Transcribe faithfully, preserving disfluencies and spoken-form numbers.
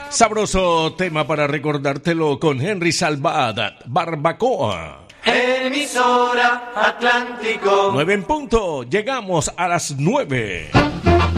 Sabroso tema para recordártelo con Henry Salvat, Barbacoa. Emisora Atlántico. Nueve en punto, llegamos a las nueve.